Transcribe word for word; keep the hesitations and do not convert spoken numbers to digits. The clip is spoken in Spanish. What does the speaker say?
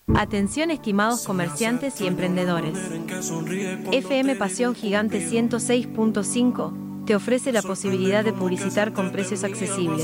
Atención estimados comerciantes y emprendedores. F M Pasión Gigante ciento seis punto cinco te ofrece la posibilidad de publicitar con precios accesibles.